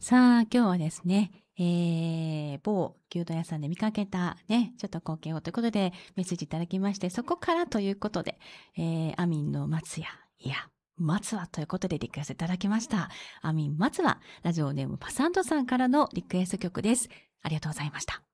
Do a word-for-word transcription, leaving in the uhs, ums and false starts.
さあ、今日はですね、えー、某牛丼屋さんで見かけたね、ちょっと光景をということでメッセージいただきまして、そこからということで、えー、アミンの松屋、いや、松はということでリクエストいただきました。アミン松は、ラジオネームパサンドさんからのリクエスト曲です。ありがとうございました。